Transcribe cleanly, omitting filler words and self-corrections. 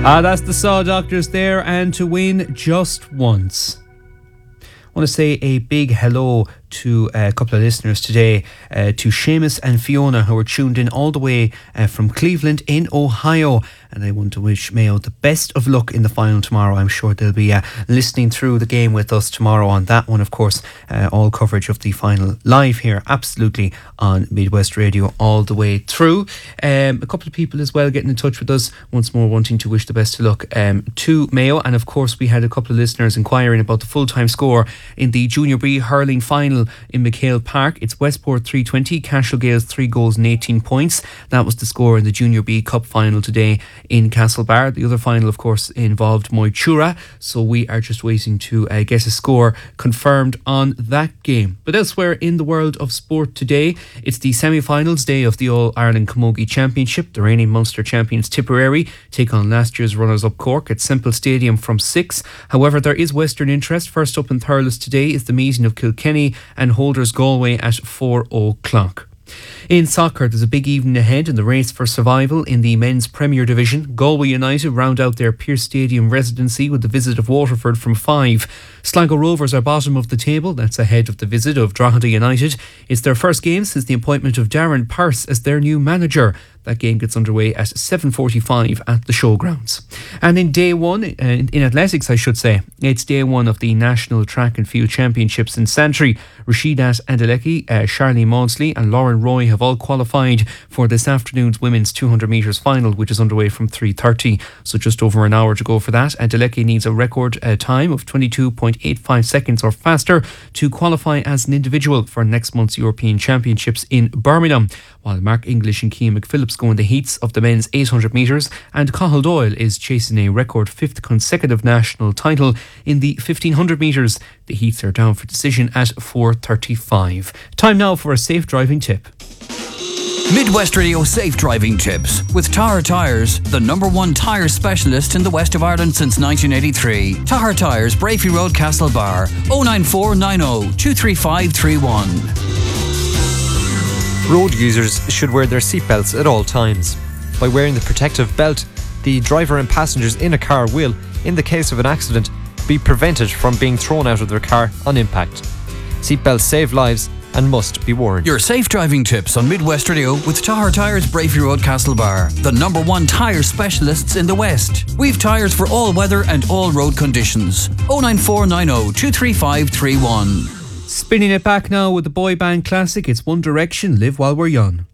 That's the Saw Doctors there, and To Win Just Once. I want to say a big hello to a couple of listeners today, to Seamus and Fiona, who are tuned in all the way from Cleveland in Ohio, and I want to wish Mayo the best of luck in the final tomorrow. I'm sure they'll be listening through the game with us tomorrow on that one. Of course, all coverage of the final live here absolutely on Midwest Radio all the way through. A couple of people as well getting in touch with us once more, wanting to wish the best of luck to Mayo. And of course we had a couple of listeners inquiring about the full-time score in the Junior B hurling final in McHale Park. It's Westport 320, Cashel Gales 3 goals and 18 points. That was the score in the Junior B Cup final today in Castlebar. The other final, of course, involved Moychura, so we are just waiting to get a score confirmed on that game. But elsewhere in the world of sport today, it's the semi-finals day of the All-Ireland Camogie Championship. The reigning Munster champions Tipperary take on last year's runners-up Cork at Semple Stadium from 6. However, there is Western interest. First up in Thurles today is the meeting of Kilkenny and holders Galway at 4 o'clock. In soccer, there's a big evening ahead in the race for survival in the men's Premier Division. Galway United round out their Pearse Stadium residency with the visit of Waterford from 5. Sligo Rovers are bottom of the table. That's ahead of the visit of Drogheda United. It's their first game since the appointment of Darren Pearse as their new manager. That game gets underway at 7:45 at the showgrounds. And in day one, in athletics I should say, it's day one of the National Track and Field Championships in Santry. Rashidat Adeleke, Charlene Maudsley and Lauren Roy have all qualified for this afternoon's women's 200 metres final, which is underway from 3:30. So just over an hour to go for that. Adeleke needs a record time of 22.85 seconds or faster to qualify as an individual for next month's European Championships in Birmingham, while Mark English and Cian McPhillips go in the heats of the men's 800 metres, and Cathal Doyle is chasing a record 5th consecutive national title in the 1500 metres. The heats are down for decision at 4:35. Time now for a safe driving tip. Midwest Radio Safe Driving Tips with Tahar Tyres, the #1 tyre specialist in the west of Ireland since 1983. Tahar Tyres, Brafey Road, Castlebar, 09490 23531. Road users should wear their seatbelts at all times. By wearing the protective belt, the driver and passengers in a car will, in the case of an accident, be prevented from being thrown out of their car on impact. Seatbelts save lives and must be worn. Your safe driving tips on Midwest Radio with Tahar Tyres, Brafey Road, Castlebar, the #1 tyre specialists in the West. We've tyres for all weather and all road conditions. 09490 23531. Spinning it back now with the boy band classic, it's One Direction, Live While We're Young.